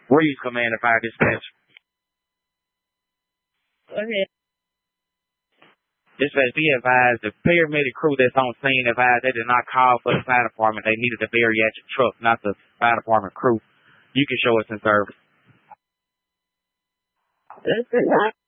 Reeves Command and Fire Dispatch. Go ahead. Dispatch, be advised, the paramedic crew that's on scene advised they did not call for the fire department. They needed the bariatric truck, not the fire department crew. You can show us in service. Listen,